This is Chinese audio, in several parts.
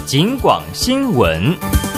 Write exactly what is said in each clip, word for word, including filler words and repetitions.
警广新闻。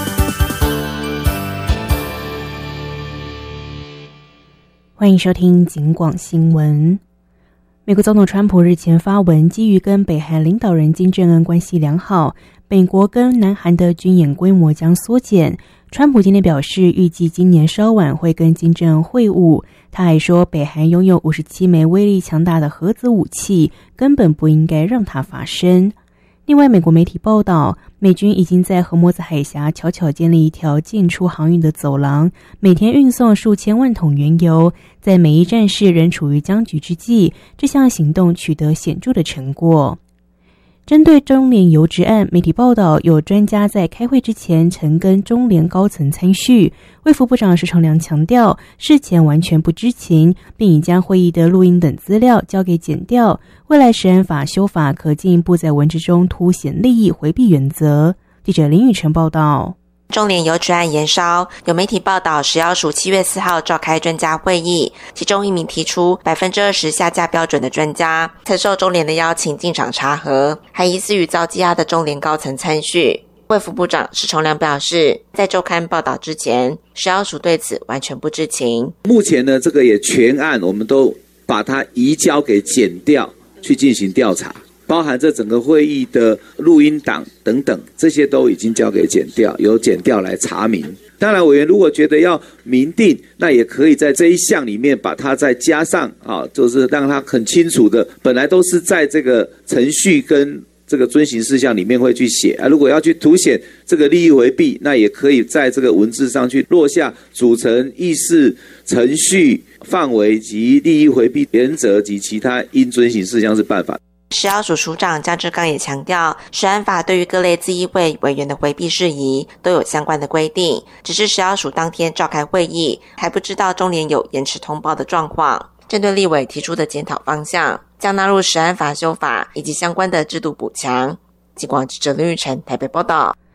欢迎收听警广新闻。美国总统川普日前发文，基于跟北韩领导人金正恩关系良好，美国跟南韩的军演规模将缩减。川普今天表示，预计今年稍晚会跟金正恩会晤。他还说，北韩拥有五十七枚威力强大的核子武器，根本不应该让它发生。另外，美国媒体报道，美军已经在荷默兹海峡悄悄建立一条进出航运的走廊，每天运送数千万桶原油。在美伊战事仍处于僵局之际，这项行动取得显著的成果。针对中联游职案，媒体报道有专家在开会之前曾跟中联高层参叙，卫福部长石崇良强调，事前完全不知情，并已将会议的录音等资料交给检调。未来食安法修法可进一步在文字中凸显利益回避原则。记者林宇晨报道。 中联游职案延烧，有媒体报道，食药署七月四号召开专家会议，其中一名提出百分之二十下架标准的专家，曾受中联的邀请进场查核，还疑似与遭羁押的中联高层参叙。卫福部长石崇良表示，在周刊报道之前，食药署对此完全不知情。 目前呢，这个也全案我们都把它移交给检调去进行调查。包含这整个会议的录音档等等，这些都已经交给检调，由检调来查明。当然，委员如果觉得要明定，那也可以在这一项里面把它再加上啊，就是让它很清楚的，本来都是在这个程序跟这个遵行事项里面会去写啊。如果要去凸显这个利益回避，那也可以在这个文字上去落下组成、议事、程序、范围及利益回避原则及其他应遵行事项是办法。 食药署署长江志刚也强调，食安法对于各类自议会委员的回避事宜都有相关的规定，只是食药署当天召开会议，还不知道中联有延迟通报的状况。针对立委提出的检讨方向，将纳入食安法修法以及相关的制度补强。警广记者林玉成台北报道。